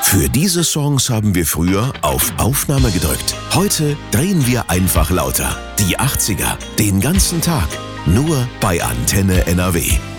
Für diese Songs haben wir früher auf Aufnahme gedrückt. Heute drehen wir einfach lauter. Die 80er, den ganzen Tag. Nur bei Antenne NRW.